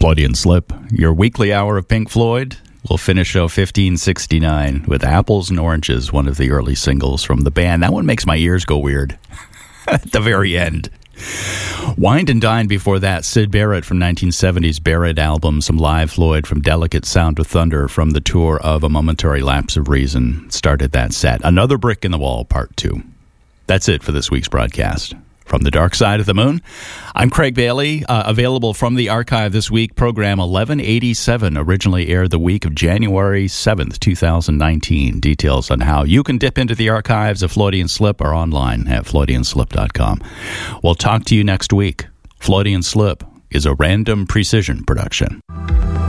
Freudian Slip, your weekly hour of Pink Floyd. We'll finish show 1569 with Apples and Oranges, one of the early singles from the band. That one makes my ears go weird at the very end. Wined and Dined before that, Syd Barrett from 1970's Barrett album, some live Floyd from Delicate Sound of Thunder from the tour of A Momentary Lapse of Reason started that set. Another Brick in the Wall, Part 2. That's it for this week's broadcast. From the Dark Side of the Moon, I'm Craig Bailey, available from the archive this week. Program 1187 originally aired the week of January 7th, 2019. Details on how you can dip into the archives of Freudian Slip are online at freudianslip.com. We'll talk to you next week. Freudian Slip is a Random Precision production.